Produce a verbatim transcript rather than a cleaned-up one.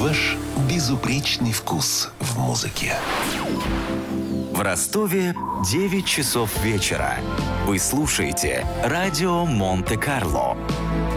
Ваш безупречный вкус в музыке. В Ростове девять часов вечера. Вы слушаете радио Монте-Карло.